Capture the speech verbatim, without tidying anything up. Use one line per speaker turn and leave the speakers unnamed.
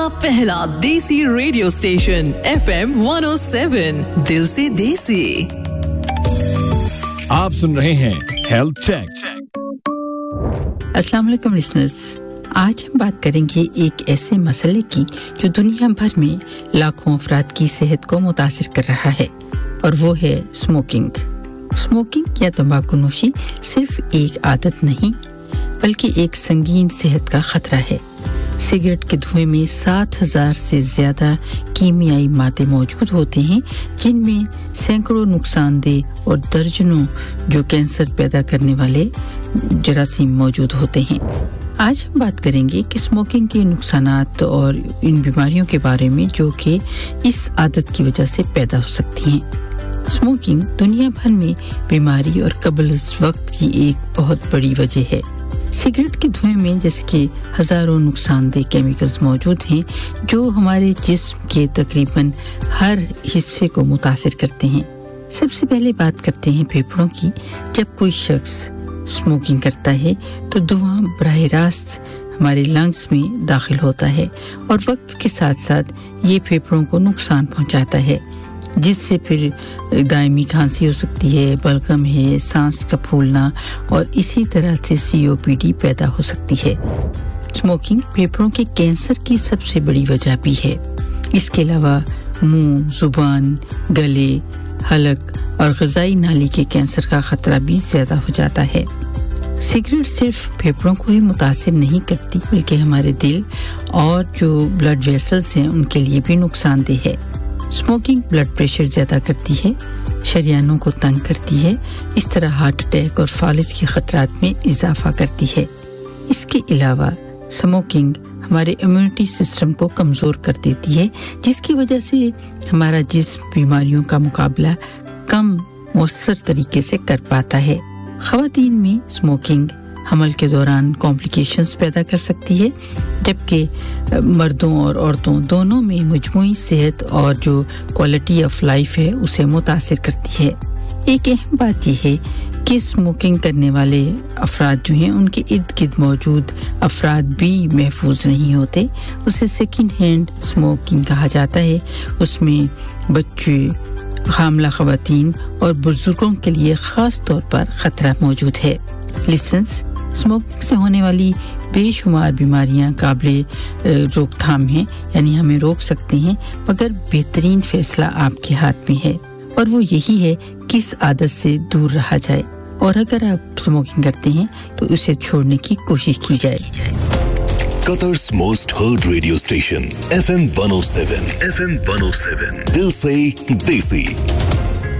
पहला देसी radio station F M one oh seven दिल से देसी
आप सुन रहे हैं हेल्थ चेक
अस्सलाम वालेकुम लिसनर्स आज हम बात करेंगे एक ऐसे मसले की जो दुनिया भर में लाखों अफराद की सेहत को मुतासिर कर रहा है और वो है स्मोकिंग स्मोकिंग या तंबाकू नोशी सिर्फ एक आदत नहीं बल्कि एक संगीन सेहत का खतरा है सिगरेट के धुएं में सात हज़ार से ज्यादा कीमियाई मादे मौजूद होते हैं जिनमें सैकड़ों नुकसानदेह और दर्जनों जो कैंसर पैदा करने वाले जरासीम मौजूद होते हैं आज हम बात करेंगे कि स्मोकिंग के नुकसानात और इन बीमारियों के बारे में जो कि इस आदत की वजह से पैदा हो सकती हैं स्मोकिंग दुनिया भर में बीमारी और कब्ल वक्त की एक बहुत बड़ी वजह है सिगरेट के धुएं में जैसे कि हजारों नुकसानदेह केमिकल्स मौजूद हैं जो हमारे जिस्म के तकरीबन हर हिस्से को मुतासिर करते हैं सबसे पहले बात करते हैं फेफड़ों की जब कोई शख्स स्मोकिंग करता है तो धुआं बराह रास्त हमारे लंग्स में दाखिल होता है और वक्त के साथ-साथ ये फेफड़ों को नुकसान पहुंचाता है जिससे फिर दायमी खांसी हो सकती है बलगम है सांस का फूलना और इसी तरह से सी ओ पी डी पैदा हो सकती है स्मोकिंग फेफड़ों के कैंसर की सबसे बड़ी वजह भी है इसके अलावा मुंह जुबान गले हलक और ग़िज़ाई नाली के कैंसर का खतरा भी ज्यादा हो जाता है सिगरेट सिर्फ फेफड़ों को ही मुतासिर नहीं करती बल्कि हमारे दिल और जो ब्लड वेसल्स हैं उनके लिए भी नुकसानदेह है स्मोकिंग ब्लड प्रेशर ज्यादा करती है शरीयानों को तंग करती है इस तरह हार्ट अटैक और फालिज के खतरात में इजाफा करती है इसके अलावा स्मोकिंग हमारे इम्यूनिटी सिस्टम को कमजोर कर देती है जिसकी वजह से हमारा जिस्म बीमारियों का मुकाबला कम मौसर तरीके से कर पाता है ख़वातीन में स्मोकिंग हमल के दौरान कॉम्प्लिकेशंस पैदा कर सकती है जबकि मर्दों और औरतों दोनों में मजमूई सेहत और जो क्वालिटी ऑफ लाइफ है उसे मुतासिर करती है एक अहम बात यह है कि स्मोकिंग करने वाले अफराद जो हैं उनके इर्द-गिर्द मौजूद अफराद भी महफूज नहीं होते उसे सेकंड हैंड स्मोकिंग कहा जाता है उसमें बच्चे हामला ख़वातीन और बुजुर्गों के लिए खास तौर पर खतरा मौजूद है लिसनर्स स्मोकिंग से होने वाली बेशुमार बीमारियां काबिल रोकथाम हैं यानी हमें रोक सकते हैं मगर बेहतरीन फैसला आपके हाथ में है और वो यही है किस आदत से दूर रहा जाए और अगर आप स्मोकिंग करते हैं तो उसे छोड़ने की कोशिश की जाए
Qatar's most heard radio station F M one oh seven F M one oh seven दिल से देसी